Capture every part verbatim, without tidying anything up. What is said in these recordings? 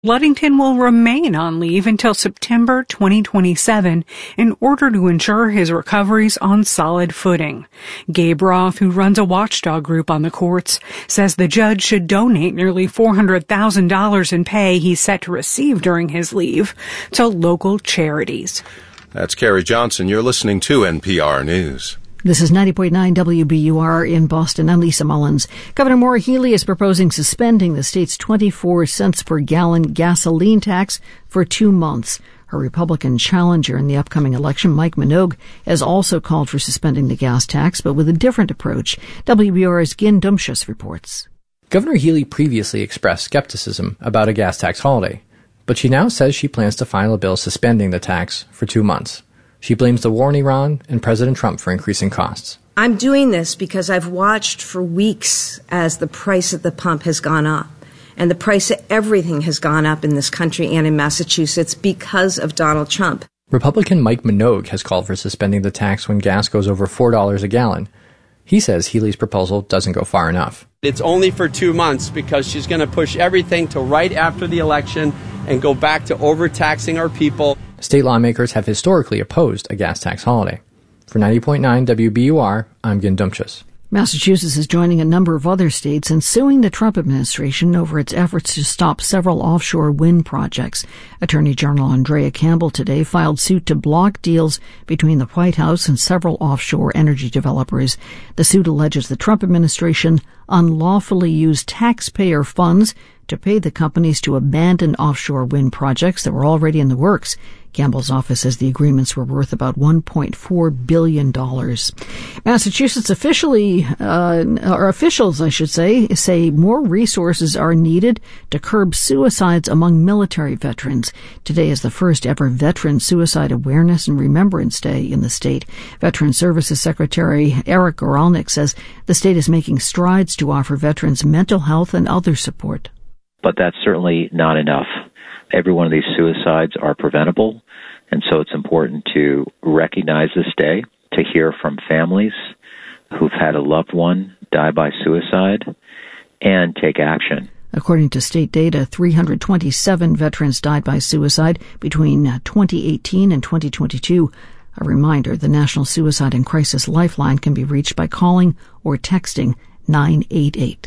Ludington will remain on leave until September twenty twenty-seven in order to ensure his recovery's on solid footing. Gabe Roth, who runs a watchdog group on the courts, says the judge should donate nearly four hundred thousand dollars in pay he's set to receive during his leave to local charities. That's Carrie Johnson. You're listening to N P R News. This is ninety point nine W B U R in Boston. I'm Lisa Mullins. Governor Maura Healey is proposing suspending the state's twenty-four cents per gallon gasoline tax for two months. Her Republican challenger in the upcoming election, Mike Minogue, has also called for suspending the gas tax, but with a different approach. W B U R's Gin Dumchus reports. Governor Healey previously expressed skepticism about a gas tax holiday, but she now says she plans to file a bill suspending the tax for two months. She blames the war in Iran and President Trump for increasing costs. I'm doing this because I've watched for weeks as the price at the pump has gone up. And the price of everything has gone up in this country and in Massachusetts because of Donald Trump. Republican Mike Minogue has called for suspending the tax when gas goes over four dollars a gallon. He says Healey's proposal doesn't go far enough. It's only for two months because she's going to push everything to right after the election and go back to overtaxing our people. State lawmakers have historically opposed a gas tax holiday. For ninety point nine W B U R, I'm Gin Dumchus. Massachusetts is joining a number of other states in suing the Trump administration over its efforts to stop several offshore wind projects. Attorney General Andrea Campbell today filed suit to block deals between the White House and several offshore energy developers. The suit alleges the Trump administration unlawfully used taxpayer funds to pay the companies to abandon offshore wind projects that were already in the works. Campbell's office says the agreements were worth about one point four billion dollars. Massachusetts officially, uh, or officials, I should say, say more resources are needed to curb suicides among military veterans. Today is the first ever Veteran Suicide Awareness and Remembrance Day in the state. Veteran Services Secretary Eric Goralnik says the state is making strides to offer veterans mental health and other support. But that's certainly not enough. Every one of these suicides are preventable, and so it's important to recognize this day, to hear from families who've had a loved one die by suicide, and take action. According to state data, three hundred twenty-seven veterans died by suicide between twenty eighteen and twenty twenty-two. A reminder, the National Suicide and Crisis Lifeline can be reached by calling or texting nine eight eight.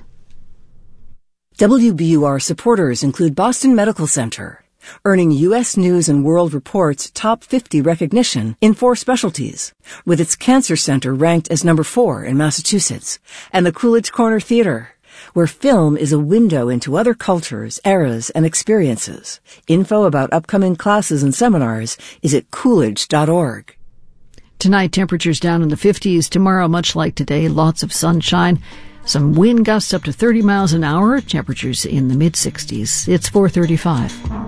W B U R supporters include Boston Medical Center, earning U S News and World Report's top fifty recognition in four specialties, with its cancer center ranked as number four in Massachusetts, and the Coolidge Corner Theater, where film is a window into other cultures, eras, and experiences. Info about upcoming classes and seminars is at coolidge dot org. Tonight, temperatures down in the fifties. Tomorrow, much like today, lots of sunshine. Some wind gusts up to thirty miles an hour, temperatures in the mid-sixties. It's four thirty-five.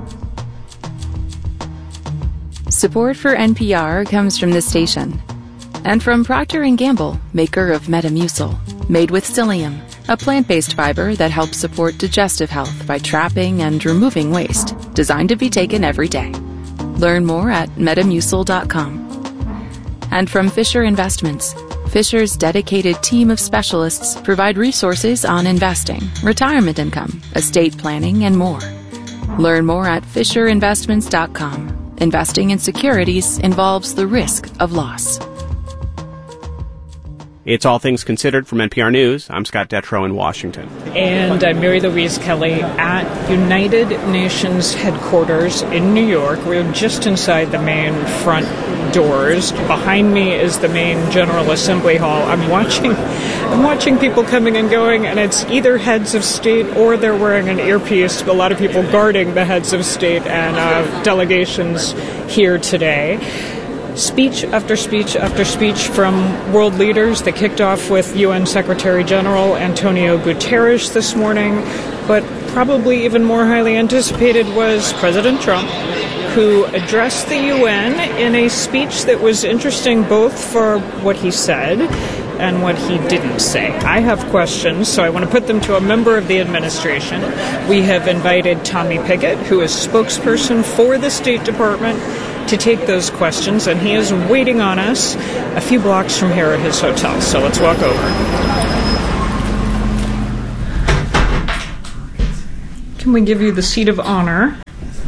Support for N P R comes from this station and from Procter and Gamble, maker of Metamucil, made with psyllium, a plant-based fiber that helps support digestive health by trapping and removing waste, designed to be taken every day. Learn more at metamucil dot com. And from Fisher Investments, Fisher's dedicated team of specialists provide resources on investing, retirement income, estate planning, and more. Learn more at fisher investments dot com. Investing in securities involves the risk of loss. It's All Things Considered from N P R News. I'm Scott Detrow in Washington. And I'm Mary Louise Kelly at United Nations headquarters in New York. We're just inside the main front doors. Behind me is the main General Assembly Hall. I'm watching I'm watching people coming and going, and it's either heads of state or they're wearing an earpiece. A lot of people guarding the heads of state and uh, delegations here today. Speech after speech after speech from world leaders. They kicked off with U N Secretary General Antonio Guterres this morning, but probably even more highly anticipated was President Trump, who addressed the U N in a speech that was interesting both for what he said and what he didn't say. I have questions, so I want to put them to a member of the administration. We have invited Tommy Pickett, who is spokesperson for the State Department, to take those questions, and he is waiting on us a few blocks from here at his hotel. So let's walk over. can we give you the seat of honor?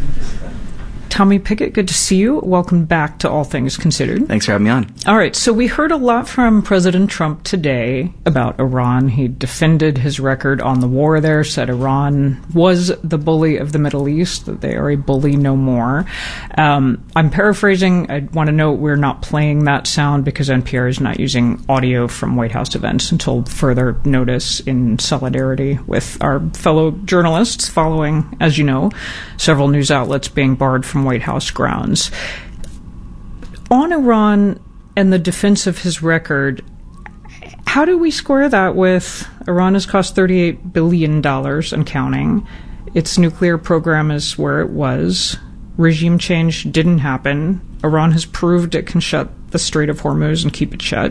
Tommy Pickett, good to see you. Welcome back to All Things Considered. Thanks for having me on. All right, so we heard a lot from President Trump today about Iran. He defended his record on the war there, said Iran was the bully of the Middle East, that they are a bully no more. Um, I'm paraphrasing. I want to note we're not playing that sound because N P R is not using audio from White House events until further notice, in solidarity with our fellow journalists following, as you know, several news outlets being barred from White House grounds. On Iran and the defense of his record, how do we square that with Iran has cost thirty-eight billion dollars and counting? Its nuclear program is where it was. Regime change didn't happen. Iran has proved it can shut the Strait of Hormuz and keep it shut.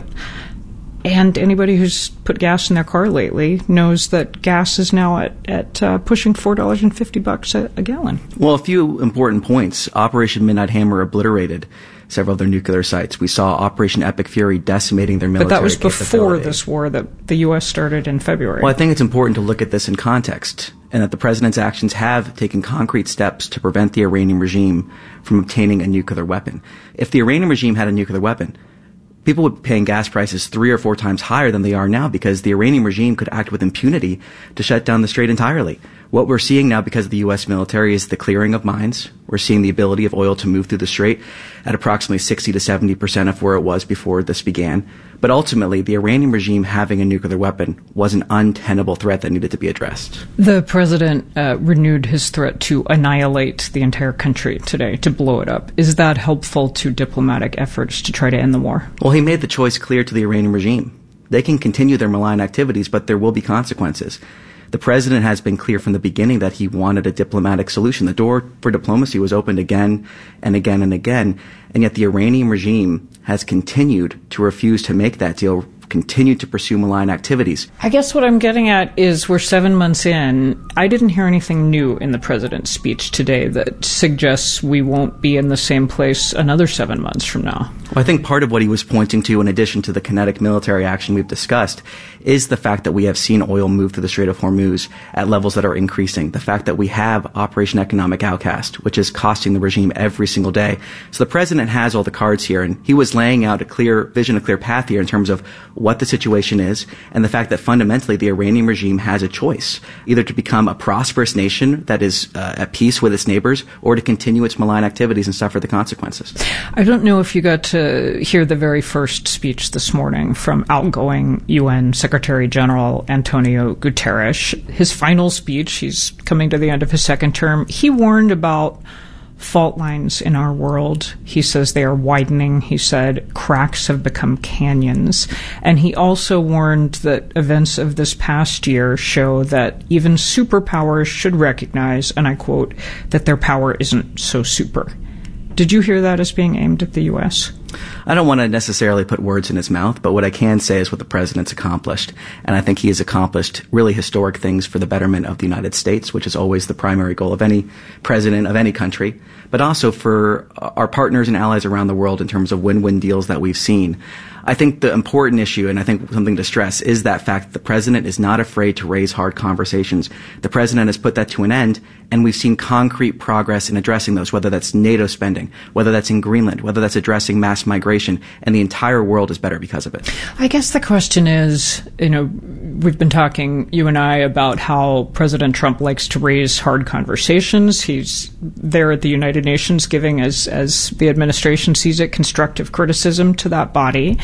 And anybody who's put gas in their car lately knows that gas is now at, at uh, pushing four dollars and fifty cents a, a gallon. Well, a few important points. Operation Midnight Hammer obliterated several of their nuclear sites. We saw Operation Epic Fury decimating their military But that was before capability. This war that the U S started in February. Well, I think it's important to look at this in context, and that the president's actions have taken concrete steps to prevent the Iranian regime from obtaining a nuclear weapon. If the Iranian regime had a nuclear weapon, people would be paying gas prices three or four times higher than they are now, because the Iranian regime could act with impunity to shut down the strait entirely. What we're seeing now because of the U S military is the clearing of mines. We're seeing the ability of oil to move through the strait at approximately sixty to seventy percent of where it was before this began. But ultimately, the Iranian regime having a nuclear weapon was an untenable threat that needed to be addressed. The president uh, renewed his threat to annihilate the entire country today, to blow it up. Is that helpful to diplomatic efforts to try to end the war? Well, he made the choice clear to the Iranian regime. They can continue their malign activities, but there will be consequences. The president has been clear from the beginning that he wanted a diplomatic solution. The door for diplomacy was opened again and again and again, and yet the Iranian regime has continued to refuse to make that deal, continued to pursue malign activities. I guess what I'm getting at is we're seven months in. I didn't hear anything new in the president's speech today that suggests we won't be in the same place another seven months from now. Well, I think part of what he was pointing to, in addition to the kinetic military action we've discussed, is the fact that we have seen oil move through the Strait of Hormuz at levels that are increasing. The fact that we have Operation Economic Outcast, which is costing the regime every single day. So the president has all the cards here, and he was laying out a clear vision, a clear path here in terms of what the situation is, and the fact that fundamentally the Iranian regime has a choice, either to become a prosperous nation that is uh, at peace with its neighbors, or to continue its malign activities and suffer the consequences. I don't know if you got to hear the very first speech this morning from outgoing U N Secretary General Antonio Guterres. His final speech, he's coming to the end of his second term, he warned about fault lines in our world. He says they are widening. He said cracks have become canyons. And he also warned that events of this past year show that even superpowers should recognize, and I quote, that their power isn't so super. Did you hear that as being aimed at the U S? I don't want to necessarily put words in his mouth, but what I can say is what the president's accomplished. And I think he has accomplished really historic things for the betterment of the United States, which is always the primary goal of any president of any country, but also for our partners and allies around the world in terms of win-win deals that we've seen. I think the important issue, and I think something to stress, is that fact that the president is not afraid to raise hard conversations. The president has put that to an end, and we've seen concrete progress in addressing those, whether that's NATO spending, whether that's in Greenland, whether that's addressing mass migration, and the entire world is better because of it. I guess the question is, you know, we've been talking, you and I, about how President Trump likes to raise hard conversations. He's there at the United Nations giving, as, as the administration sees it, constructive criticism to that body.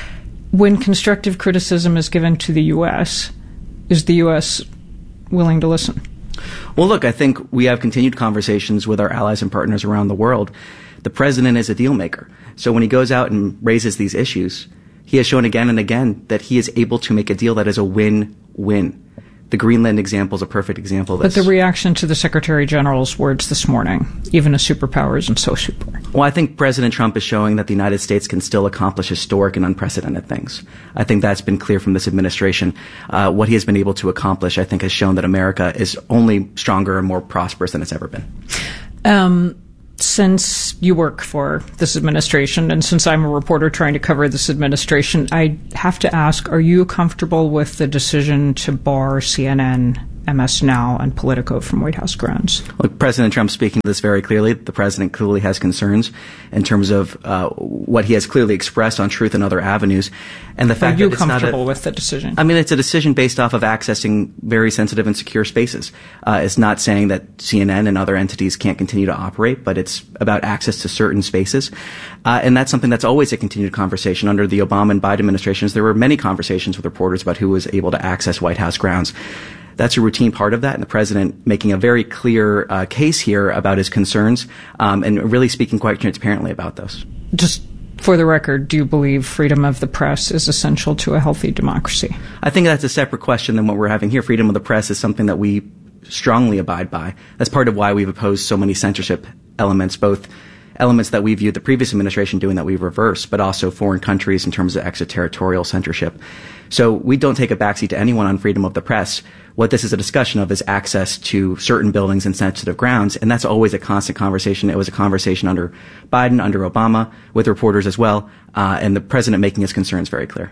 When constructive criticism is given to the U S, is the U S willing to listen? Well, look, I think we have continued conversations with our allies and partners around the world. The president is a deal maker. So when he goes out and raises these issues, he has shown again and again that he is able to make a deal that is a win-win. The Greenland example is a perfect example of this. But the reaction to the Secretary General's words this morning, even a superpower isn't so super. Well, I think President Trump is showing that the United States can still accomplish historic and unprecedented things. I think that's been clear from this administration. Uh, what he has been able to accomplish, I think, has shown that America is only stronger and more prosperous than it's ever been. Um... Since you work for this administration, and since I'm a reporter trying to cover this administration, I have to ask, are you comfortable with the decision to bar C N N M S Now and Politico from White House grounds? Look, President Trump speaking to this very clearly. The president clearly has concerns in terms of uh, what he has clearly expressed on Truth and other avenues. And the fact Are you that it's not comfortable a, with the decision? I mean, it's a decision based off of accessing very sensitive and secure spaces. Uh, it's not saying that C N N and other entities can't continue to operate, but it's about access to certain spaces. Uh, and that's something that's always a continued conversation. Under the Obama and Biden administrations, there were many conversations with reporters about who was able to access White House grounds. That's a routine part of that, and the president making a very clear uh, case here about his concerns um, and really speaking quite transparently about those. Just for the record, do you believe freedom of the press is essential to a healthy democracy? I think that's a separate question than what we're having here. Freedom of the press is something that we strongly abide by. That's part of why we've opposed so many censorship elements, both elements that we viewed the previous administration doing that we've reversed, but also foreign countries in terms of extraterritorial censorship. So we don't take a backseat to anyone on freedom of the press. What this is a discussion of is access to certain buildings and sensitive grounds, and that's always a constant conversation. It was a conversation under Biden, under Obama, with reporters as well, uh, and the president making his concerns very clear.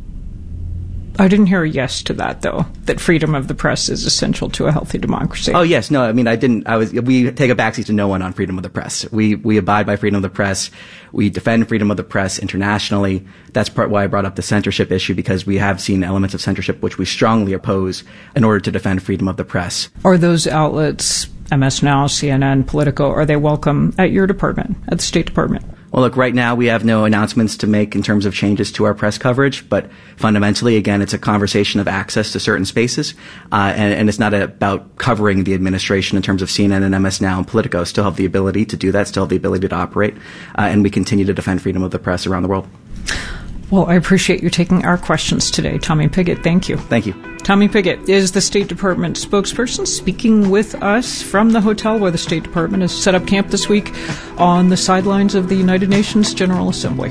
I didn't hear a yes to that, though, that freedom of the press is essential to a healthy democracy. Oh, yes. No, I mean, I didn't, I was, we take a backseat to no one on freedom of the press. We, we abide by freedom of the press. We defend freedom of the press internationally. That's part why I brought up the censorship issue, because we have seen elements of censorship which we strongly oppose in order to defend freedom of the press. Are those outlets, M S Now, C N N, Politico, are they welcome at your department, at the State Department? Well, look, right now we have no announcements to make in terms of changes to our press coverage, but fundamentally, again, it's a conversation of access to certain spaces, uh, and, and it's not about covering the administration in terms of C N N and M S Now and Politico. Still have the ability to do that, still have the ability to operate, uh, and we continue to defend freedom of the press around the world. Well, I appreciate you taking our questions today, Tommy Pigott. Thank you. Thank you. Tommy Pigott is the State Department spokesperson, speaking with us from the hotel where the State Department has set up camp this week on the sidelines of the United Nations General Assembly.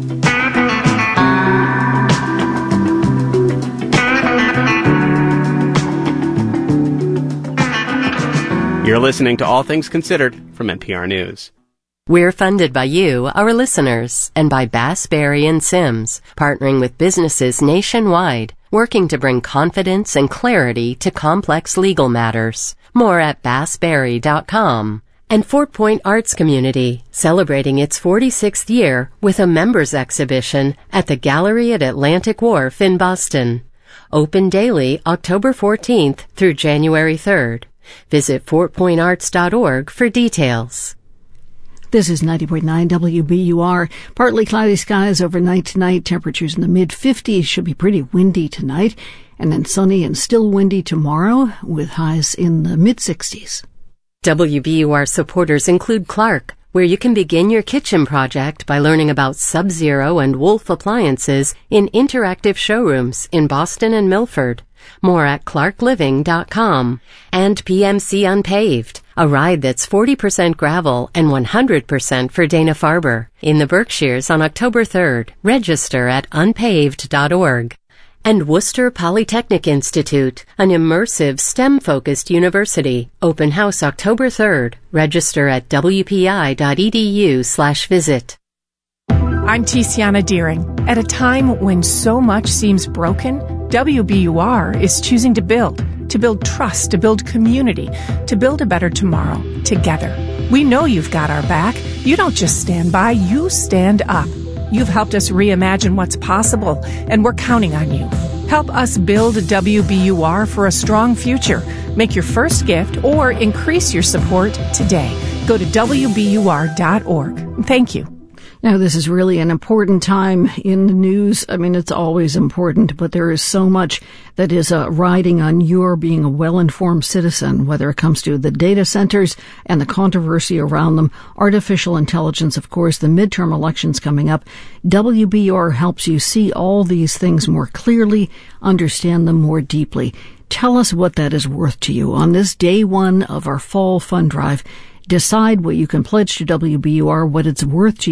You're listening to All Things Considered from N P R News. We're funded by you, our listeners, and by Bass, Berry and Sims, partnering with businesses nationwide, working to bring confidence and clarity to complex legal matters. More at bass berry dot com. And Fort Point Arts Community, celebrating its forty-sixth year with a members exhibition at the Gallery at Atlantic Wharf in Boston. Open daily October fourteenth through January third. Visit fort point arts dot org for details. This is ninety point nine W B U R. Partly cloudy skies overnight tonight. Temperatures in the mid fifties. Should be pretty windy tonight. And then sunny and still windy tomorrow with highs in the mid sixties. W B U R supporters include Clark, where you can begin your kitchen project by learning about Sub-Zero and Wolf appliances in interactive showrooms in Boston and Milford. More at clark living dot com. And P M C Unpaved, a ride that's forty percent gravel and one hundred percent for Dana-Farber in the Berkshires on October third. Register at unpaved dot org. And Worcester Polytechnic Institute, an immersive STEM-focused university. Open house October third. Register at w p i dot e d u slash visit. I'm Tiziana Deering. At a time when so much seems broken, W B U R is choosing to build, to build trust, to build community, to build a better tomorrow together. We know you've got our back. You don't just stand by, you stand up. You've helped us reimagine what's possible, and we're counting on you. Help us build W B U R for a strong future. Make your first gift or increase your support today. Go to w b u r dot org. Thank you. Now, this is really an important time in the news. I mean, it's always important, but there is so much that is uh, riding on your being a well-informed citizen, whether it comes to the data centers and the controversy around them, artificial intelligence, of course, the midterm elections coming up. W B U R helps you see all these things more clearly, understand them more deeply. Tell us what that is worth to you. On this day one of our fall fund drive, decide what you can pledge to W B U R, what it's worth to you,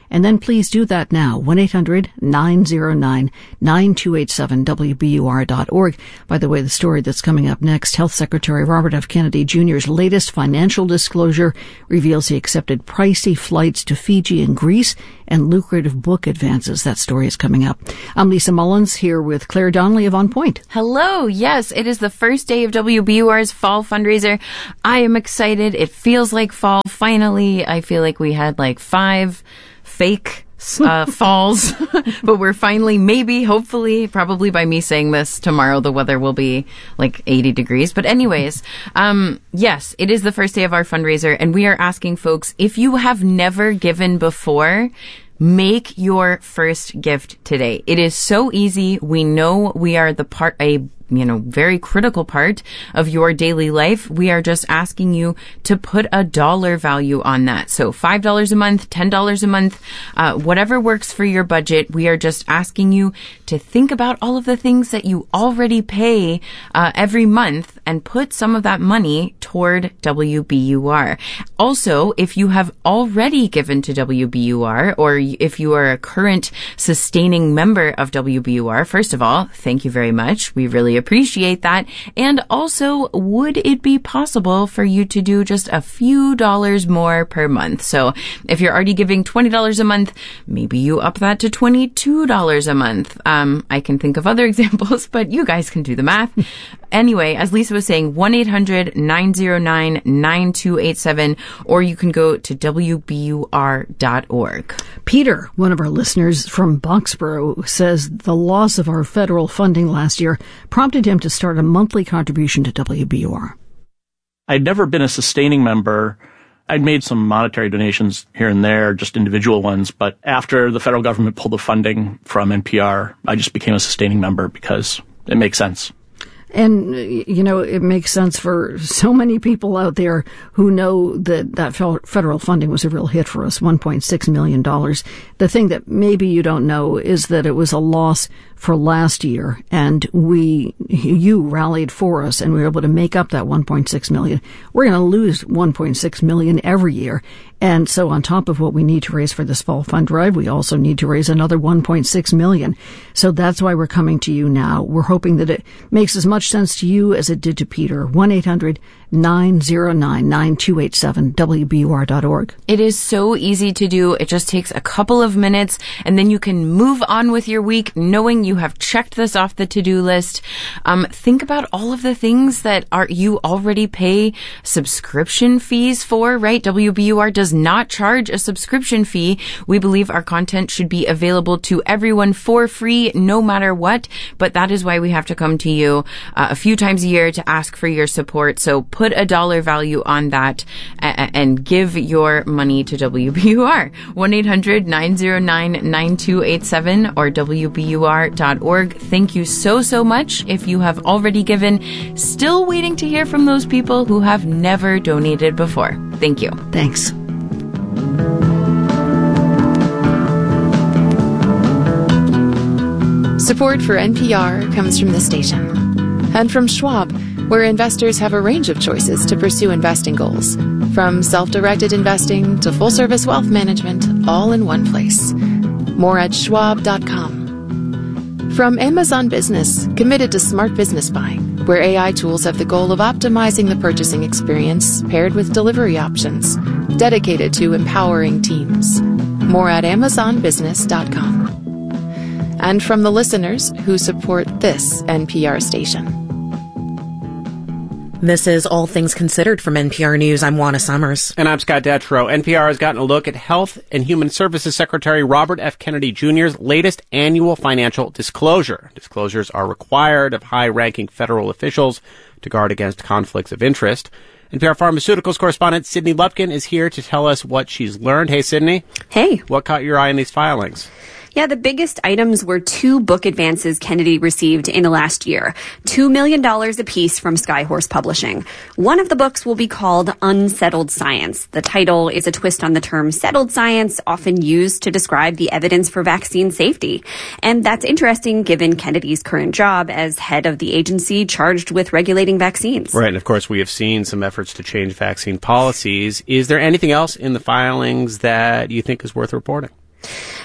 And then please do that now. one eight hundred nine oh nine nine two eight seven W B U R dot org. By the way, the story that's coming up next, Health Secretary Robert F. Kennedy Junior's latest financial disclosure reveals he accepted pricey flights to Fiji and Greece and lucrative book advances. That story is coming up. I'm Lisa Mullins here with Claire Donnelly of On Point. Hello. Yes, it is the first day of W B U R's fall fundraiser. I am excited. It feels like fall. Finally, I feel like we had like five fake uh, falls, but we're finally, maybe, hopefully, probably by me saying this tomorrow, the weather will be like eighty degrees. But anyways, um, yes, it is the first day of our fundraiser, and we are asking folks, if you have never given before, make your first gift today. It is so easy. We know we are the part, a you know, very critical part of your daily life. We are just asking you to put a dollar value on that. So five dollars a month, ten dollars a month, uh, whatever works for your budget. We are just asking you to think about all of the things that you already pay uh, every month and put some of that money toward W B U R. Also, if you have already given to W B U R, or if you are a current sustaining member of W B U R, first of all, thank you very much. We really appreciate that. And also, would it be possible for you to do just a few dollars more per month? So if you're already giving twenty dollars a month, maybe you up that to twenty-two dollars a month. Um, I can think of other examples, but you guys can do the math. Anyway, as Lisa was saying, one eight hundred nine oh nine nine two eight seven, or you can go to W B U R dot org. Peter, one of our listeners from Boxborough, says the loss of our federal funding last year prompted him to start a monthly contribution to W B U R. I'd never been a sustaining member. I'd made some monetary donations here and there, just individual ones, but after the federal government pulled the funding from N P R, I just became a sustaining member because it makes sense. And, you know, it makes sense for so many people out there who know that that federal funding was a real hit for us, one point six million dollars. The thing that maybe you don't know is that it was a loss for last year, and we, you rallied for us, and we were able to make up that one point six million. We're going to lose one point six million every year. And so on top of what we need to raise for this fall fund drive, we also need to raise another one point six million. So that's why we're coming to you now. We're hoping that it makes as much sense to you as it did to Peter. one eight hundred nine oh nine nine two eight seven W B U R dot org. It is so easy to do. It just takes a couple of minutes, and then you can move on with your week knowing you have checked this off the to-do list. Um, think about all of the things that are you already pay subscription fees for, right? W B U R does not charge a subscription fee. We believe our content should be available to everyone for free, no matter what, but that is why we have to come to you uh, a few times a year to ask for your support. So put a dollar value on that a- and give your money to W B U R. one eight hundred nine oh nine nine two eight seven or W B U R dot org. Thank you so, so much if you have already given. Still waiting to hear from those people who have never donated before. Thank you. Thanks. Support for N P R comes from the station and from Schwab, where investors have a range of choices to pursue investing goals, from self-directed investing to full-service wealth management, all in one place. More at schwab dot com. From Amazon Business, committed to smart business buying, where A I tools have the goal of optimizing the purchasing experience paired with delivery options, dedicated to empowering teams. More at amazon business dot com. And from the listeners who support this N P R station. This is All Things Considered from N P R News. I'm Juana Summers. And I'm Scott Detrow. N P R has gotten a look at Health and Human Services Secretary Robert F. Kennedy Junior's latest annual financial disclosure. Disclosures are required of high-ranking federal officials to guard against conflicts of interest. N P R Pharmaceuticals correspondent Sydney Lupkin is here to tell us what she's learned. Hey, Sydney. Hey. What caught your eye in these filings? Yeah, the biggest items were two book advances Kennedy received in the last year, two million dollars apiece from Skyhorse Publishing. One of the books will be called Unsettled Science. The title is a twist on the term settled science, often used to describe the evidence for vaccine safety. And that's interesting given Kennedy's current job as head of the agency charged with regulating vaccines. Right, and of course we have seen some efforts to change vaccine policies. Is there anything else in the filings that you think is worth reporting?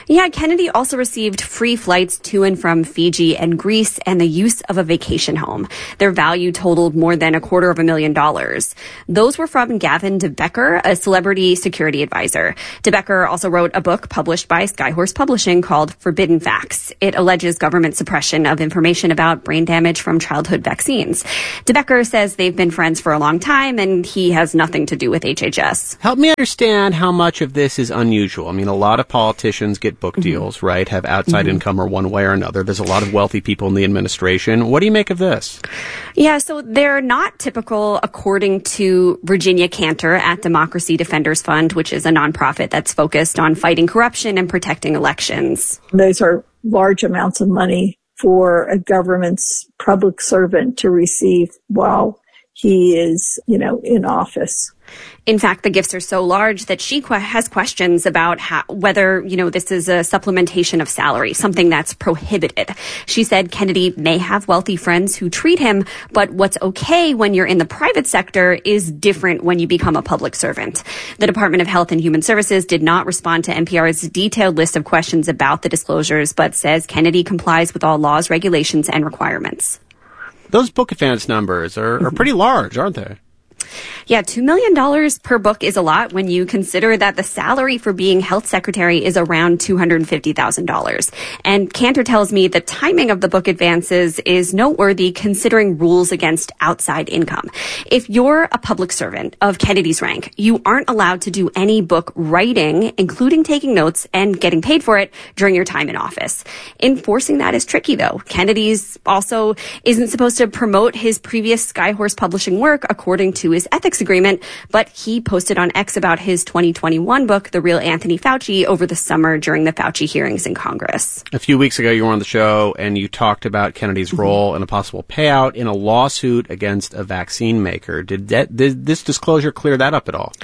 Yeah, Kennedy also received free flights to and from Fiji and Greece and the use of a vacation home. Their value totaled more than a quarter of a million dollars. Those were from Gavin de Becker, a celebrity security advisor. De Becker also wrote a book published by Skyhorse Publishing called Forbidden Facts. It alleges government suppression of information about brain damage from childhood vaccines. De Becker says they've been friends for a long time and he has nothing to do with H H S. Help me understand how much of this is unusual. I mean, a lot of politicians get book deals, mm-hmm. right, have outside mm-hmm. income or one way or another. There's a lot of wealthy people in the administration. What do you make of this? Yeah, so they're not typical, according to Virginia Cantor at Democracy Defenders Fund, which is a nonprofit that's focused on fighting corruption and protecting elections. Those are large amounts of money for a government's public servant to receive while he is, you know, in office. In fact, the gifts are so large that she que- has questions about how, whether, you know, this is a supplementation of salary, something that's prohibited. She said Kennedy may have wealthy friends who treat him, but what's okay when you're in the private sector is different when you become a public servant. The Department of Health and Human Services did not respond to N P R's detailed list of questions about the disclosures, but says Kennedy complies with all laws, regulations, and requirements. Those book advance numbers are, are pretty large, aren't they? Yeah, two million dollars per book is a lot when you consider that the salary for being health secretary is around two hundred fifty thousand dollars. And Cantor tells me the timing of the book advances is noteworthy considering rules against outside income. If you're a public servant of Kennedy's rank, you aren't allowed to do any book writing, including taking notes and getting paid for it during your time in office. Enforcing that is tricky, though. Kennedy's also isn't supposed to promote his previous Skyhorse Publishing work according to his ethics agreement, but he posted on X about his twenty twenty-one book, The Real Anthony Fauci, over the summer during the Fauci hearings in Congress. A few weeks ago, you were on the show and you talked about Kennedy's mm-hmm. role in a possible payout in a lawsuit against a vaccine maker. Did, that, did this disclosure clear that up at all?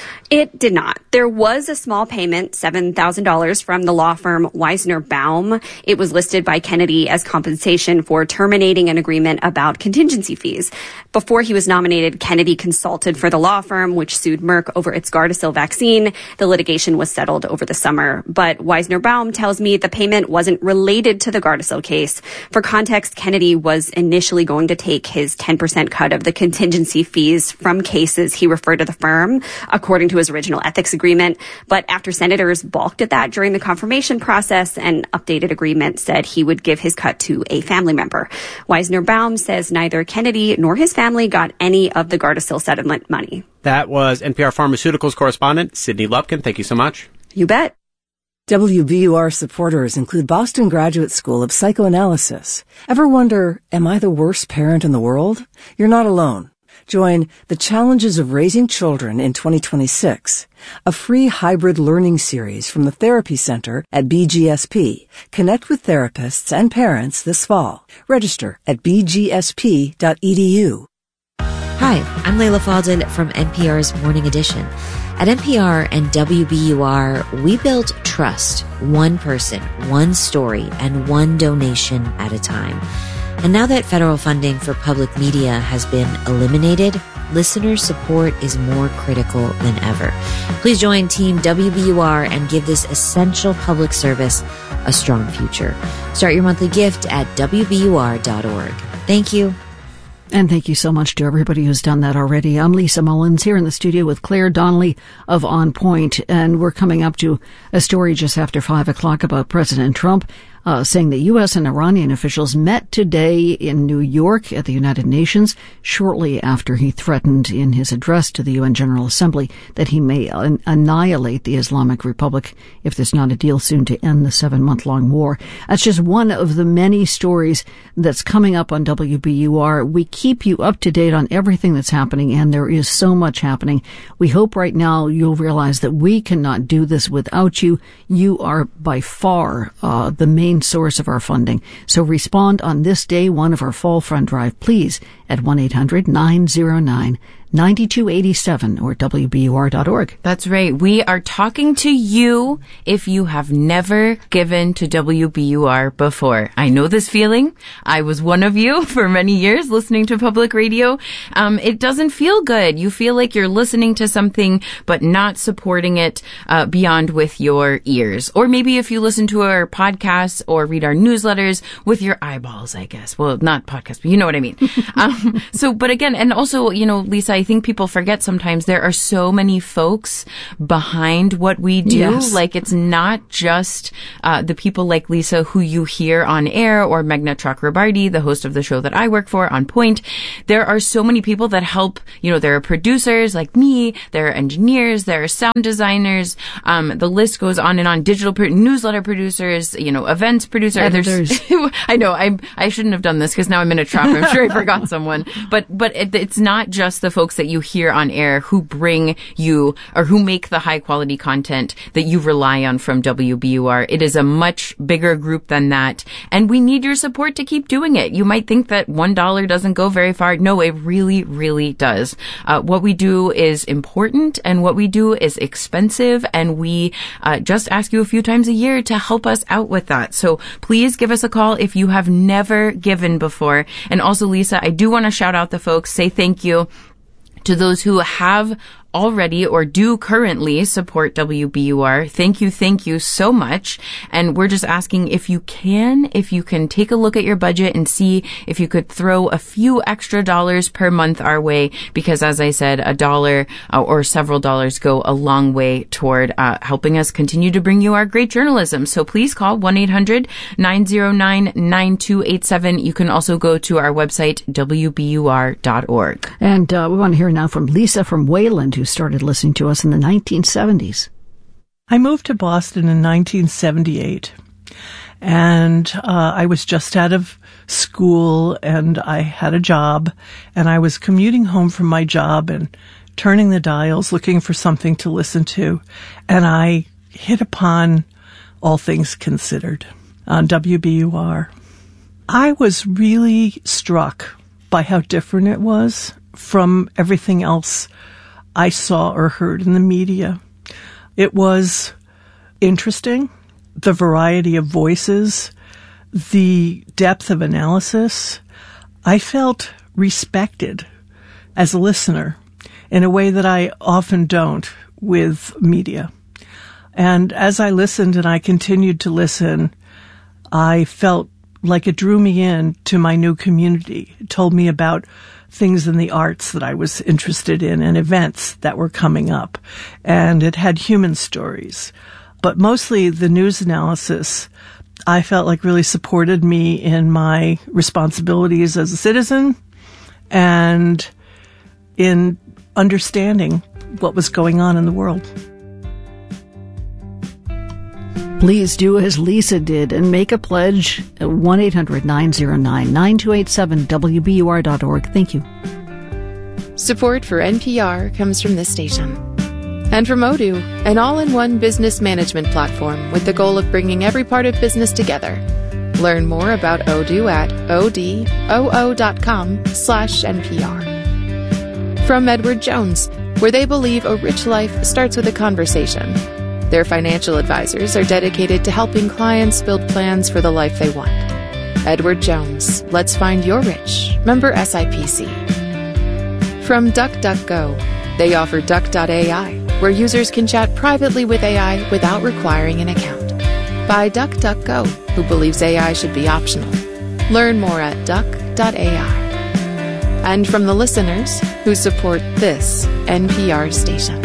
It did not. There was a small payment, seven thousand dollars, from the law firm Weisner Baum. It was listed by Kennedy as compensation for terminating an agreement about contingency fees. Before he was nominated, Kennedy consulted for the law firm, which sued Merck over its Gardasil vaccine. The litigation was settled over the summer. But Weisner Baum tells me the payment wasn't related to the Gardasil case. For context, Kennedy was initially going to take his ten percent cut of the contingency fees from cases he referred to the firm, according to his original ethics agreement. But after senators balked at that during the confirmation process, an updated agreement said he would give his cut to a family member. Weisner Baum says neither Kennedy nor his family got any of the Gardasil settlement money. That was N P R Pharmaceuticals correspondent Sydney Lupkin. Thank you so much. You bet. W B U R supporters include Boston Graduate School of Psychoanalysis. Ever wonder, am I the worst parent in the world? You're not alone. Join The Challenges of Raising Children in twenty twenty-six, a free hybrid learning series from the Therapy Center at B G S P. Connect with therapists and parents this fall. Register at b g s p dot e d u. Hi, I'm Layla Faldin from N P R's Morning Edition. At N P R and W B U R, we build trust, one person, one story, and one donation at a time. And now that federal funding for public media has been eliminated, listener support is more critical than ever. Please join Team W B U R and give this essential public service a strong future. Start your monthly gift at w b u r dot org. Thank you. And thank you so much to everybody who's done that already. I'm Lisa Mullins here in the studio with Claire Donnelly of On Point, and we're coming up to a story just after five o'clock about President Trump Uh, saying that U S and Iranian officials met today in New York at the United Nations shortly after he threatened in his address to the U N General Assembly that he may an- annihilate the Islamic Republic if there's not a deal soon to end the seven-month-long war. That's just one of the many stories that's coming up on W B U R. We keep you up to date on everything that's happening, and there is so much happening. We hope right now you'll realize that we cannot do this without you. You are by far uh, the main source of our funding. So respond on this day one of our fall fund drive, please, at one eight hundred nine oh nine nine two eight seven or W B U R dot org. That's right. We are talking to you if you have never given to W B U R before. I know this feeling. I was one of you for many years listening to public radio. Um, it doesn't feel good. You feel like you're listening to something but not supporting it uh, beyond with your ears. Or maybe if you listen to our podcasts or read our newsletters with your eyeballs, I guess. Well, not podcasts, but you know what I mean. um, so, but again, and also, you know, Lisa, I think people forget sometimes there are so many folks behind what we do. Yes. Like, it's not just uh, the people like Lisa who you hear on air, or Meghna Chakrabarty, the host of the show that I work for, On Point. There are so many people that help. You know, there are producers like me, there are engineers, there are sound designers. Um, the list goes on and on. Digital pro- newsletter producers, you know, events producers. Editors. I know, I I shouldn't have done this because now I'm in a trap. I'm sure I forgot someone. But but it, it's not just the folks that you hear on air who bring you or who make the high quality content that you rely on from W B U R. It is a much bigger group than that. And we need your support to keep doing it. You might think that one dollar doesn't go very far. No, it really, really does. Uh, what we do is important, and what we do is expensive, and we uh, just ask you a few times a year to help us out with that. So please give us a call if you have never given before. And also, Lisa, I do want to shout out the folks, say thank you to those who have already or do currently support W B U R. Thank you, thank you so much. And we're just asking if you can, if you can take a look at your budget and see if you could throw a few extra dollars per month our way, because as I said, a dollar uh, or several dollars go a long way toward uh, helping us continue to bring you our great journalism. So please call one eight hundred nine oh nine nine two eight seven. You can also go to our website, W B U R dot org. And uh, we want to hear now from Lisa from Wayland, who started listening to us in the nineteen seventies. I moved to Boston in nineteen seventy-eight, and uh, I was just out of school, and I had a job, and I was commuting home from my job and turning the dials, looking for something to listen to, and I hit upon All Things Considered on W B U R. I was really struck by how different it was from everything else I saw or heard in the media. It was interesting, the variety of voices, the depth of analysis. I felt respected as a listener in a way that I often don't with media. And as I listened and I continued to listen, I felt like it drew me in to my new community. It told me about things in the arts that I was interested in and events that were coming up. And it had human stories. But mostly the news analysis, I felt like really supported me in my responsibilities as a citizen and in understanding what was going on in the world. Please do as Lisa did and make a pledge at one eight hundred nine oh nine nine two eight seven, W B U R dot org. Thank you. Support for N P R comes from this station. And from Odoo, an all-in-one business management platform with the goal of bringing every part of business together. Learn more about Odoo at odoo dot com slash N P R. From Edward Jones, where they believe a rich life starts with a conversation. Their financial advisors are dedicated to helping clients build plans for the life they want. Edward Jones, let's find your rich. Member S I P C. From DuckDuckGo, they offer Duck dot A I, where users can chat privately with A I without requiring an account. By DuckDuckGo, who believes A I should be optional. Learn more at Duck dot A I. And from the listeners who support this N P R station.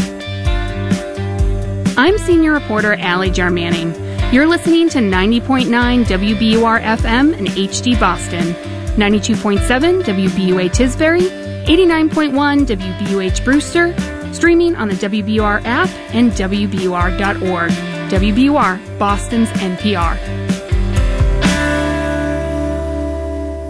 I'm senior reporter Allie Jarmanning. You're listening to ninety point nine W B U R F M in H D Boston, ninety-two point seven W B U A Tisbury, eighty-nine point one W B U H Brewster, streaming on the W B U R app and W B U R dot org. W B U R, Boston's N P R.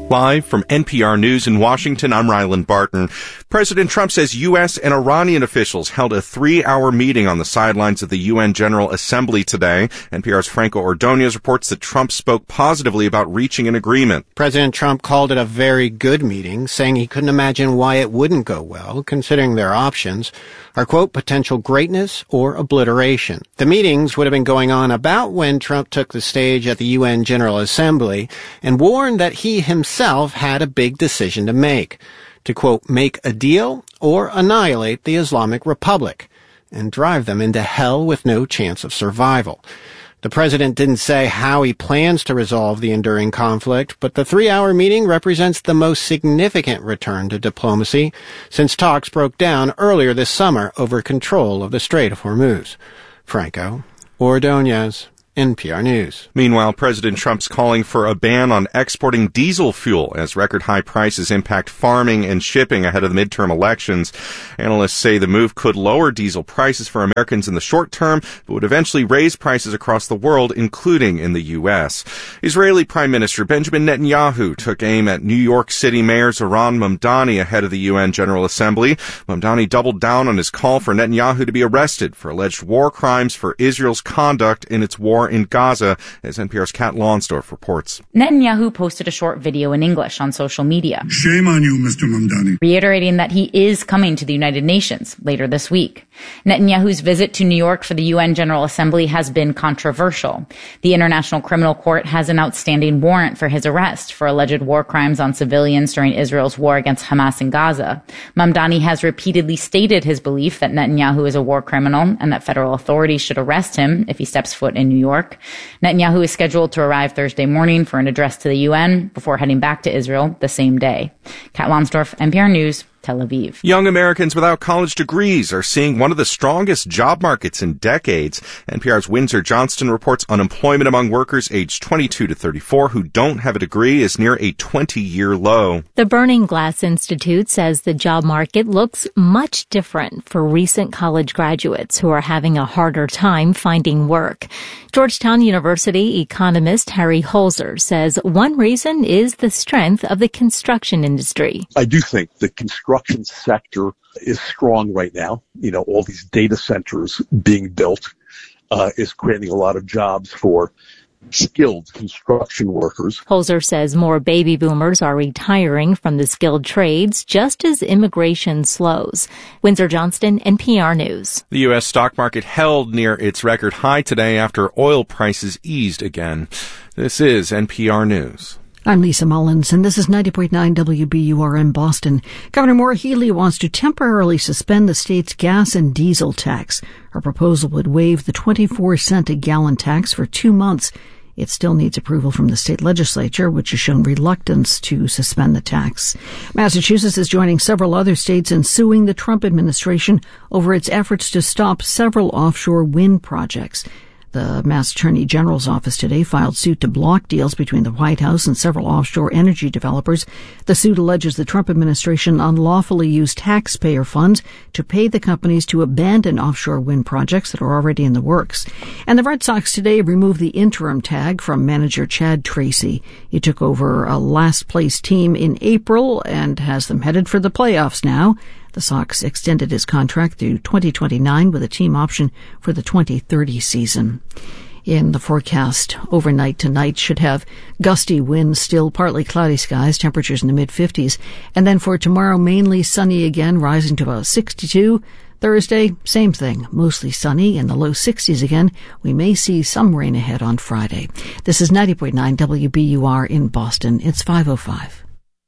Live from N P R News in Washington, I'm Ryland Barton. President Trump says U S and Iranian officials held a three-hour meeting on the sidelines of the U N General Assembly today. N P R's Franco Ordonez reports that Trump spoke positively about reaching an agreement. President Trump called it a very good meeting, saying he couldn't imagine why it wouldn't go well, considering their options are, quote, potential greatness or obliteration. The meetings would have been going on about when Trump took the stage at the U N General Assembly and warned that he himself had a big decision to make. To, quote, make a deal or annihilate the Islamic Republic and drive them into hell with no chance of survival. The president didn't say how he plans to resolve the enduring conflict, but the three-hour meeting represents the most significant return to diplomacy since talks broke down earlier this summer over control of the Strait of Hormuz. Franco Ordonez, N P R News. Meanwhile, President Trump's calling for a ban on exporting diesel fuel as record high prices impact farming and shipping ahead of the midterm elections. Analysts say the move could lower diesel prices for Americans in the short term, but would eventually raise prices across the world, including in the U S. Israeli Prime Minister Benjamin Netanyahu took aim at New York City Mayor Zohran Mamdani ahead of the U N General Assembly. Mamdani doubled down on his call for Netanyahu to be arrested for alleged war crimes for Israel's conduct in its war in Gaza, as N P R's Kat Lonsdorf reports. Netanyahu posted a short video in English on social media. Shame on you, Mister Mamdani. Reiterating that he is coming to the United Nations later this week. Netanyahu's visit to New York for the U N General Assembly has been controversial. The International Criminal Court has an outstanding warrant for his arrest for alleged war crimes on civilians during Israel's war against Hamas in Gaza. Mamdani has repeatedly stated his belief that Netanyahu is a war criminal and that federal authorities should arrest him if he steps foot in New York. Netanyahu is scheduled to arrive Thursday morning for an address to the U N before heading back to Israel the same day. Kat Lonsdorf, N P R News, Tel Aviv. Young Americans without college degrees are seeing one of the strongest job markets in decades. N P R's Windsor Johnston reports unemployment among workers aged twenty-two to thirty-four who don't have a degree is near a twenty-year low. The Burning Glass Institute says the job market looks much different for recent college graduates who are having a harder time finding work. Georgetown University economist Harry Holzer says one reason is the strength of the construction industry. I do think the construction sector is strong right now. You know, all these data centers being built uh, is creating a lot of jobs for skilled construction workers. Holzer says more baby boomers are retiring from the skilled trades just as immigration slows. Windsor Johnston, N P R News. The U S stock market held near its record high today after oil prices eased again. This is N P R News. I'm Lisa Mullins, and this is ninety point nine W B U R in Boston. Governor Maura Healey wants to temporarily suspend the state's gas and diesel tax. Her proposal would waive the twenty-four cent a gallon tax for two months. It still needs approval from the state legislature, which has shown reluctance to suspend the tax. Massachusetts is joining several other states in suing the Trump administration over its efforts to stop several offshore wind projects. The Mass Attorney General's office today filed suit to block deals between the White House and several offshore energy developers. The suit alleges the Trump administration unlawfully used taxpayer funds to pay the companies to abandon offshore wind projects that are already in the works. And the Red Sox today removed the interim tag from manager Chad Tracy. He took over a last-place team in April and has them headed for the playoffs now. The Sox extended his contract through twenty twenty-nine with a team option for the twenty thirty season. In the forecast, overnight tonight should have gusty winds, still partly cloudy skies, temperatures in the mid-fifties. And then for tomorrow, mainly sunny again, rising to about sixty-two. Thursday, same thing, mostly sunny in the low sixties again. We may see some rain ahead on Friday. This is ninety point nine W B U R in Boston. It's five oh five.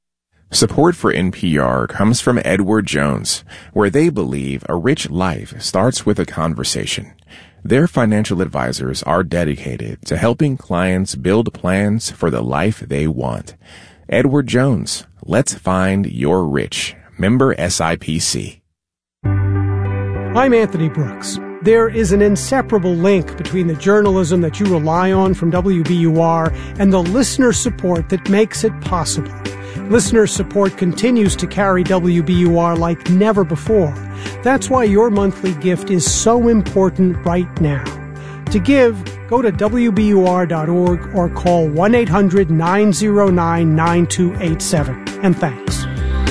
Support for N P R comes from Edward Jones, where they believe a rich life starts with a conversation. Their financial advisors are dedicated to helping clients build plans for the life they want. Edward Jones, let's find your rich. Member S I P C. I'm Anthony Brooks. There is an inseparable link between the journalism that you rely on from W B U R and the listener support that makes it possible. Listener support continues to carry W B U R like never before. That's why your monthly gift is so important right now. To give, Go to W B U R dot org or call one eight hundred nine oh nine nine two eight seven. And thanks.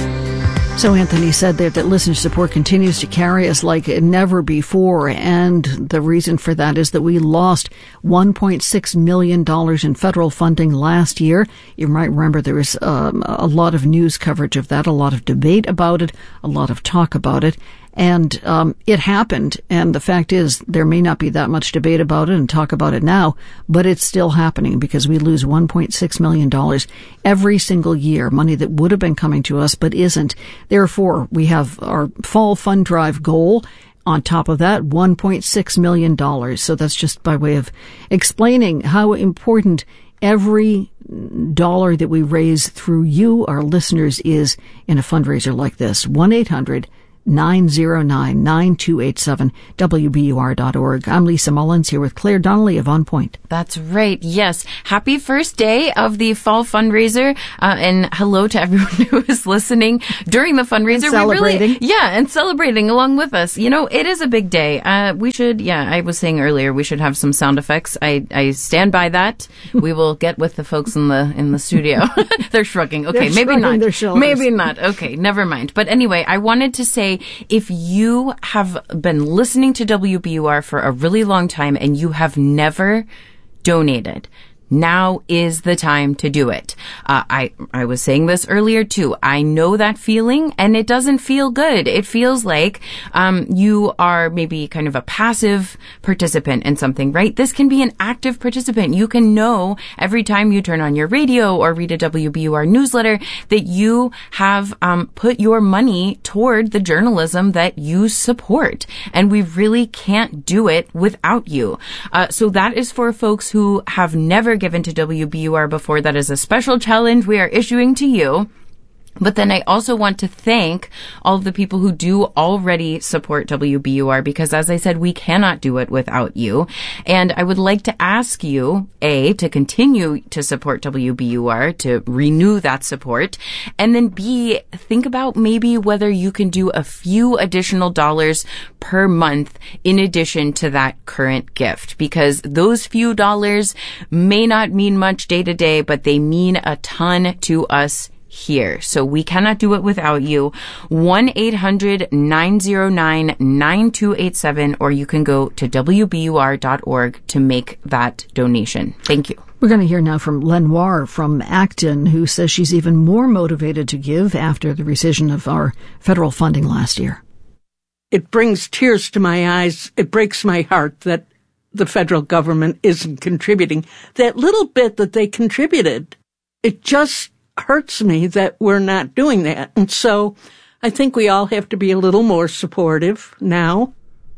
So Anthony said there that listener support continues to carry us like never before, and the reason for that is that we lost one point six million dollars in federal funding last year. You might remember there was um, a lot of news coverage of that, a lot of debate about it, a lot of talk about it. And um, it happened, and the fact is there may not be that much debate about it and talk about it now, but it's still happening because we lose one point six million dollars every single year, money that would have been coming to us but isn't. Therefore, we have our fall fund drive goal. On top of that, one point six million dollars. So that's just by way of explaining how important every dollar that we raise through you, our listeners, is in a fundraiser like this. one eight hundred nine oh nine nine two eight seven, W B U R dot org. I'm Lisa Mullins here with Claire Donnelly of On Point. That's right. Yes. Happy first day of the fall fundraiser. Uh, and hello to everyone who is listening during the fundraiser. And celebrating. We really, yeah, and celebrating along with us. You know, it is a big day. Uh, we should, yeah, I was saying earlier, we should have some sound effects. I, I stand by that. We will get with the folks in the, in the studio. They're shrugging. Okay. They're maybe shrugging not. their shoulders. Maybe not. Okay. Never mind. But anyway, I wanted to say, if you have been listening to W B U R for a really long time and you have never donated, now is the time to do it. Uh, I, I was saying this earlier too. I know that feeling, and it doesn't feel good. It feels like, um, you are maybe kind of a passive participant in something, right? This can be an active participant. You can know every time you turn on your radio or read a W B U R newsletter that you have, um, put your money toward the journalism that you support. And we really can't do it without you. Uh, so that is for folks who have never given to W B U R before. That is a special challenge we are issuing to you. But then I also want to thank all of the people who do already support W B U R, because as I said, we cannot do it without you. And I would like to ask you, A, to continue to support W B U R, to renew that support. And then B, think about maybe whether you can do a few additional dollars per month in addition to that current gift, because those few dollars may not mean much day to day, but they mean a ton to us here. So we cannot do it without you. one eight hundred nine oh nine nine two eight seven, or you can go to W B U R dot org to make that donation. Thank you. We're going to hear now from Lenoir from Acton, who says she's even more motivated to give after the rescission of our federal funding last year. It brings tears to my eyes. It breaks my heart that the federal government isn't contributing. That little bit that they contributed, it just hurts me that we're not doing that. And so I think we all have to be a little more supportive now.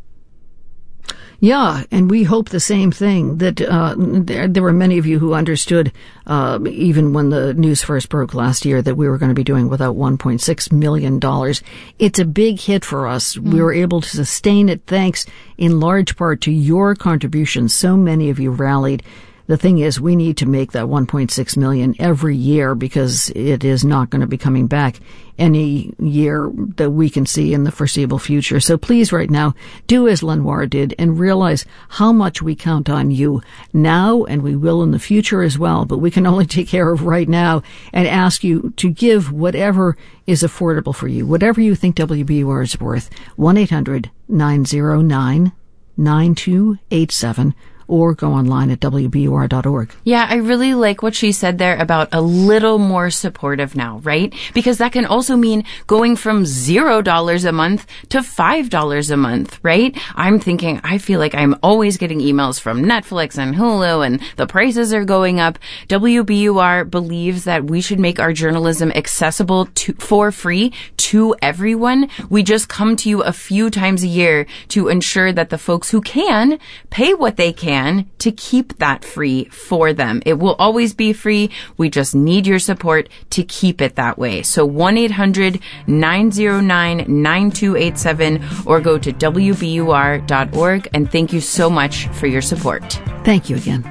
Yeah, and we hope the same thing, that uh, there, there were many of you who understood, uh, even when the news first broke last year, that we were going to be doing without one point six million dollars. It's a big hit for us. Mm. We were able to sustain it thanks in large part to your contributions. So many of you rallied. The thing is, we need to make that one point six million dollars every year, because it is not going to be coming back any year that we can see in the foreseeable future. So please right now, do as Lenoir did and realize how much we count on you now, and we will in the future as well. But we can only take care of right now and ask you to give whatever is affordable for you, whatever you think W B U R is worth. one eight hundred nine oh nine nine two eight seven. Or go online at W B U R dot org. Yeah, I really like what she said there about a little more supportive now, right? Because that can also mean going from zero dollars a month to five dollars a month, right? I'm thinking, I feel like I'm always getting emails from Netflix and Hulu, and the prices are going up. W B U R believes that we should make our journalism accessible to, for free to everyone. We just come to you a few times a year to ensure that the folks who can pay what they can to keep that free for them. It will always be free. We just need your support to keep it that way. So one eight hundred nine oh nine nine two eight seven, or go to W B U R dot org. And thank you so much for your support. Thank you again.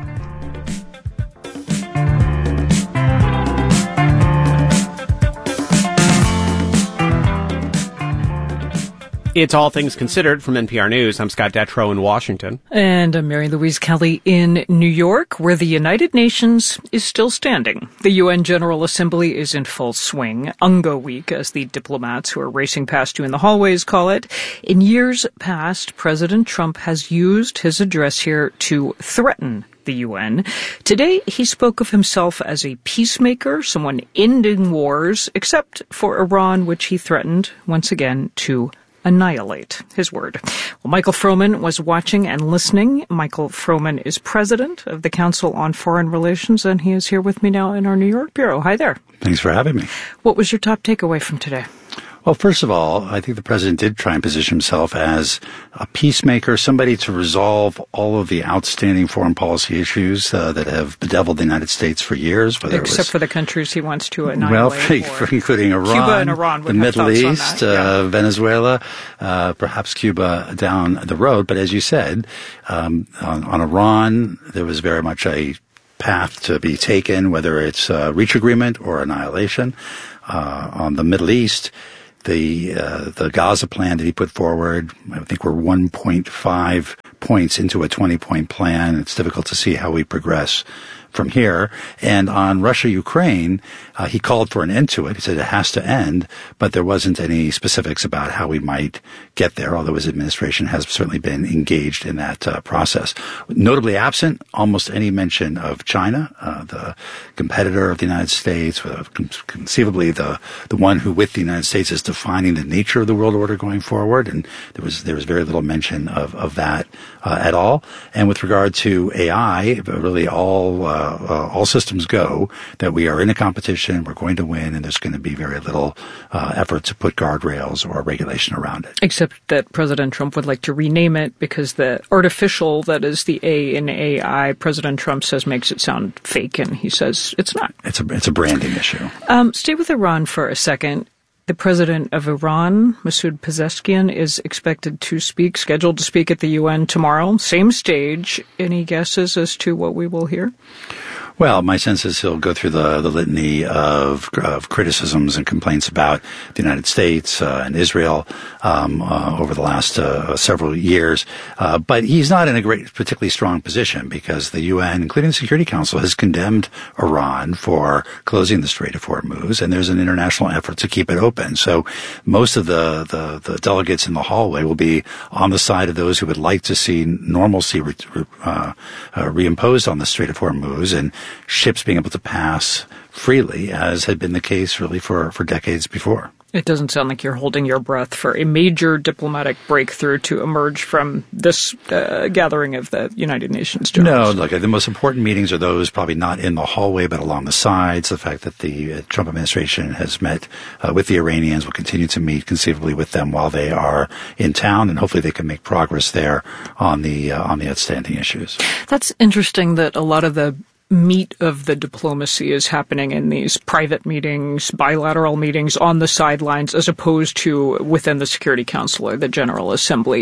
It's All Things Considered from N P R News. I'm Scott Detrow in Washington. And I'm Mary Louise Kelly in New York, where the United Nations is still standing. The U N General Assembly is in full swing. Unga Week, as the diplomats who are racing past you in the hallways call it. In years past, President Trump has used his address here to threaten the U N. Today, he spoke of himself as a peacemaker, someone ending wars, except for Iran, which he threatened, once again, to annihilate. His word. Well, Michael Froman was watching and listening. Michael Froman is president of the Council on Foreign Relations, and he is here with me now in our New York bureau. Hi there. Thanks for having me. What was your top takeaway from today? Well, first of all, I think the president did try and position himself as a peacemaker, somebody to resolve all of the outstanding foreign policy issues uh, that have bedeviled the United States for years. Whether Except it was, for the countries he wants to annihilate. Well, including Iran, Cuba and Iran would the have Middle thoughts East, on that. Yeah. uh, Venezuela, uh, perhaps Cuba down the road. But as you said, um, on, on Iran, there was very much a path to be taken, whether it's a reach agreement or annihilation. Uh, on the Middle East, The uh, the Gaza plan that he put forward, I think we're one point five points into a twenty-point plan. It's difficult to see how we progress from here. And on Russia-Ukraine, uh, he called for an end to it. He said it has to end, but there wasn't any specifics about how we might get there, although his administration has certainly been engaged in that uh, process. Notably absent, almost any mention of China, uh, the competitor of the United States, uh, conceivably the, the one who with the United States is defining the nature of the world order going forward. And there was, there was very little mention of, of that uh, at all. And with regard to A I, really all, uh, uh, all systems go that we are in a competition, we're going to win, and there's going to be very little uh, effort to put guardrails or regulation around it. Except that President Trump would like to rename it because the artificial, that is the A in A I, President Trump says makes it sound fake, and he says it's not. It's a, it's a branding issue. Um, stay with Iran for a second. The president of Iran, Masoud Pezeshkian, is expected to speak, scheduled to speak at the U N tomorrow. Same stage. Any guesses as to what we will hear? Well, my sense is he'll go through the, the litany of, of criticisms and complaints about the United States uh, and Israel um, uh, over the last uh, several years. Uh, but he's not in a great, particularly strong position because the U N, including the Security Council, has condemned Iran for closing the Strait of Hormuz, and there's an international effort to keep it open. So most of the, the, the delegates in the hallway will be on the side of those who would like to see normalcy re, uh, uh, reimposed on the Strait of Hormuz and ships being able to pass freely, as had been the case really for, for decades before. It doesn't sound like you're holding your breath for a major diplomatic breakthrough to emerge from this uh, gathering of the United Nations generals. No, look, the most important meetings are those probably not in the hallway but along the sides. The fact that the uh, Trump administration has met uh, with the Iranians, will continue to meet conceivably with them while they are in town, and hopefully they can make progress there on the uh, on the outstanding issues. That's interesting that a lot of the meat of the diplomacy is happening in these private meetings, bilateral meetings on the sidelines, as opposed to within the Security Council or the General Assembly.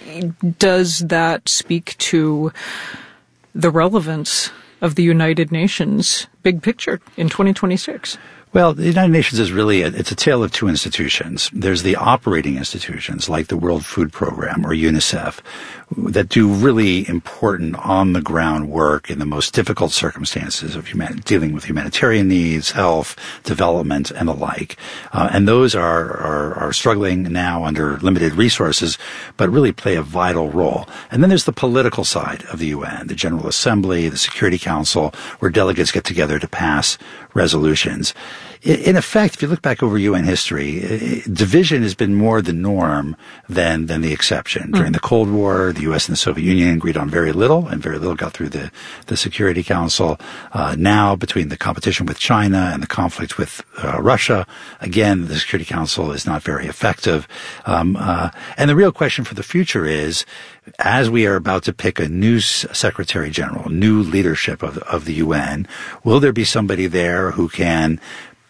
Does that speak to the relevance of the United Nations big picture in twenty twenty-six? Well, the United Nations is really, a, it's a tale of two institutions. There's the operating institutions like the World Food Program or UNICEF that do really important on-the-ground work in the most difficult circumstances of human, dealing with humanitarian needs, health, development, and the like. Uh, and those are, are, are struggling now under limited resources, but really play a vital role. And then there's the political side of the U N, the General Assembly, the Security Council, where delegates get together to pass resolutions. In effect, if you look back over U N history, division has been more the norm than than the exception. During the Cold War, the U S and the Soviet Union agreed on very little, and very little got through the, the Security Council. Uh, now, between the competition with China and the conflict with uh, Russia, again, the Security Council is not very effective. Um, uh, and the real question for the future is, as we are about to pick a new Secretary General, new leadership of, of the U N, will there be somebody there who can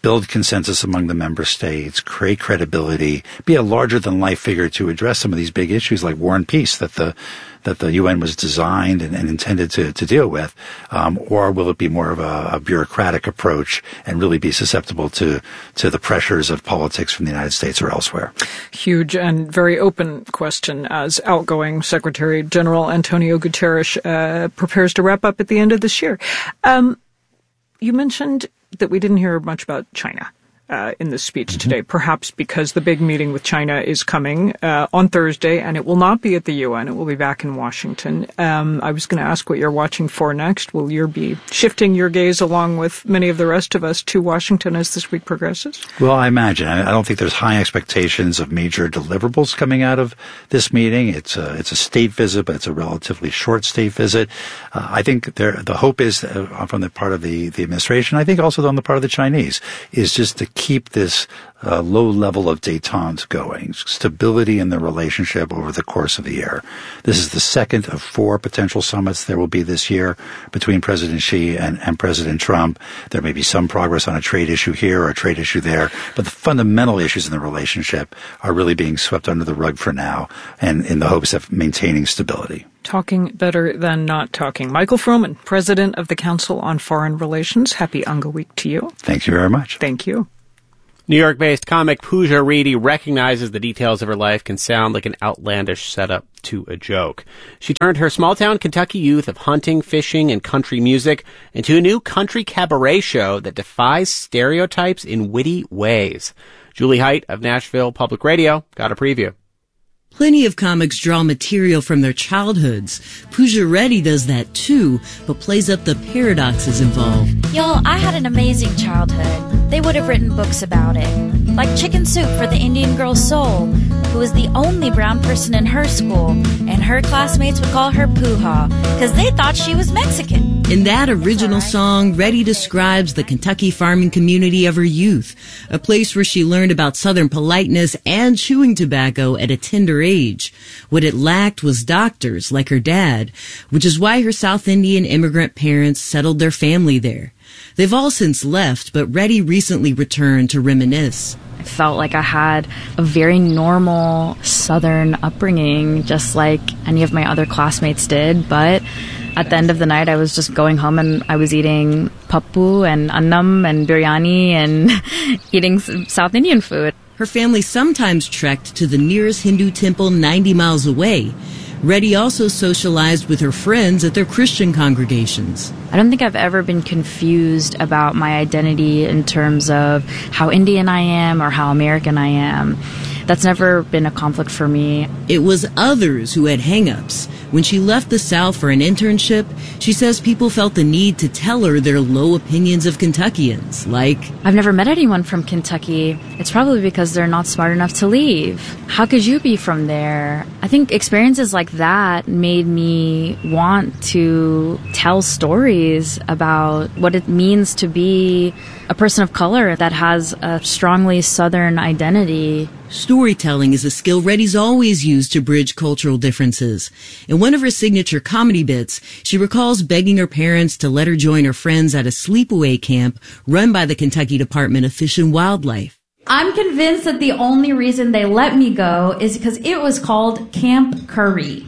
build consensus among the member states, create credibility, be a larger-than-life figure to address some of these big issues like war and peace that the that the U N was designed and, and intended to, to deal with, um, or will it be more of a, a bureaucratic approach and really be susceptible to to the pressures of politics from the United States or elsewhere? Huge and very open question as outgoing Secretary General Antonio Guterres uh, prepares to wrap up at the end of this year. Um, you mentioned that we didn't hear much about China Uh, in this speech today, perhaps because the big meeting with China is coming uh, on Thursday, and it will not be at the U N. It will be back in Washington. Um, I was going to ask what you're watching for next. Will you be shifting your gaze along with many of the rest of us to Washington as this week progresses? Well, I imagine. I don't think there's high expectations of major deliverables coming out of this meeting. It's a, it's a state visit, but it's a relatively short state visit. Uh, I think there, the hope is uh, from the part of the, the administration, I think also on the part of the Chinese, is just to keep this uh, low level of détente going, stability in the relationship over the course of the year. This is the second of four potential summits there will be this year between President Xi and, and President Trump. There may be some progress on a trade issue here or a trade issue there, but the fundamental issues in the relationship are really being swept under the rug for now, and in the hopes of maintaining stability. Talking better than not talking. Michael Froman, President of the Council on Foreign Relations. Happy Unga Week to you. Thank you very much. Thank you. New York-based comic Pooja Reddy recognizes the details of her life can sound like an outlandish setup to a joke. She turned her small-town Kentucky youth of hunting, fishing, and country music into a new country cabaret show that defies stereotypes in witty ways. Julie Height of Nashville Public Radio got a preview. Plenty of comics draw material from their childhoods. Pooja Reddy does that too, but plays up the paradoxes involved. Y'all, I had an amazing childhood. They would have written books about it. Like Chicken Soup for the Indian Girl's Soul, who was the only brown person in her school, and her classmates would call her Pooha, because they thought she was Mexican. In that original song, Reddy describes the Kentucky farming community of her youth, a place where she learned about Southern politeness and chewing tobacco at a tender age. What it lacked was doctors like her dad, which is why her South Indian immigrant parents settled their family there. They've all since left, but Reddy recently returned to reminisce. I felt like I had a very normal Southern upbringing, just like any of my other classmates did, but at the end of the night, I was just going home and I was eating pappu and annam and biryani and eating South Indian food. Her family sometimes trekked to the nearest Hindu temple ninety miles away. Reddy also socialized with her friends at their Christian congregations. I don't think I've ever been confused about my identity in terms of how Indian I am or how American I am. That's never been a conflict for me. It was others who had hang-ups. When she left the South for an internship, she says people felt the need to tell her their low opinions of Kentuckians, like, I've never met anyone from Kentucky. It's probably because they're not smart enough to leave. How could you be from there? I think experiences like that made me want to tell stories about what it means to be a person of color that has a strongly Southern identity. Storytelling is a skill Reddy's always used to bridge cultural differences. In one of her signature comedy bits, she recalls begging her parents to let her join her friends at a sleepaway camp run by the Kentucky Department of Fish and Wildlife. I'm convinced that the only reason they let me go is because it was called Camp Curry.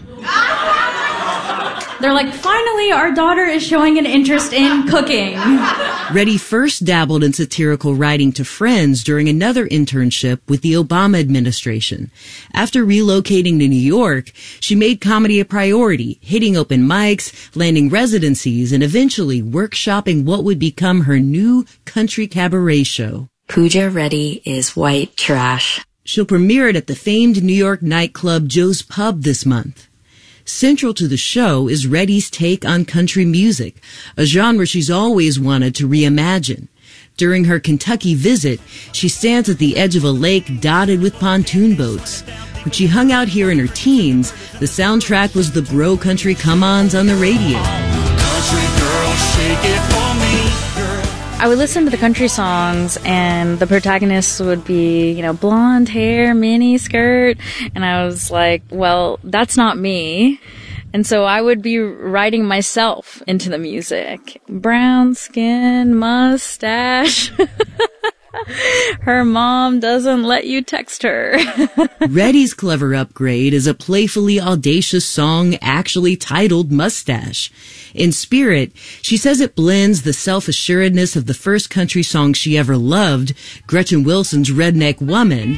They're like, finally, our daughter is showing an interest in cooking. Reddy first dabbled in satirical writing to friends during another internship with the Obama administration. After relocating to New York, she made comedy a priority, hitting open mics, landing residencies, and eventually workshopping what would become her new country cabaret show. Pooja Reddy is white trash. She'll premiere it at the famed New York nightclub Joe's Pub this month. Central to the show is Reddy's take on country music, a genre she's always wanted to reimagine. During her Kentucky visit, she stands at the edge of a lake dotted with pontoon boats. When she hung out here in her teens, the soundtrack was the bro country come-ons on the radio. Country girl, shake it for me. I would listen to the country songs and the protagonists would be, you know, blonde hair, mini skirt. And I was like, well, that's not me. And so I would be writing myself into the music. Brown skin, mustache. Her mom doesn't let you text her. Reddy's clever upgrade is a playfully audacious song actually titled Mustache. In spirit, she says it blends the self-assuredness of the first country song she ever loved, Gretchen Wilson's Redneck Woman,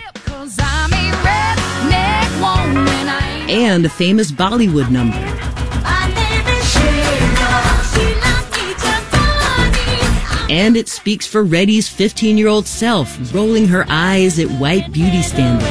and a famous Bollywood number. And it speaks for Reddy's fifteen-year-old self, rolling her eyes at white beauty standards.